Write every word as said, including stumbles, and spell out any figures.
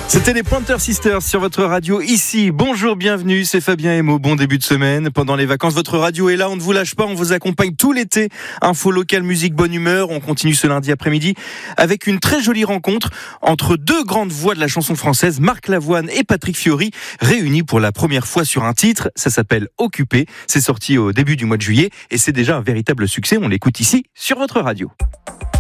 C'était les Pointer Sisters sur votre radio ici. Bonjour, bienvenue, c'est Fabien Emo. Bon début de semaine. Pendant les vacances, votre radio est là. On ne vous lâche pas, on vous accompagne tout l'été. Info locale, musique, bonne humeur. On continue ce lundi après-midi avec une très jolie rencontre entre deux grandes voix de la chanson française, Marc Lavoine et Patrick Fiori, réunis pour la première fois sur un titre. Ça s'appelle Occupé. C'est sorti au début du mois de juillet et c'est déjà un véritable succès. On l'écoute ici sur votre radio.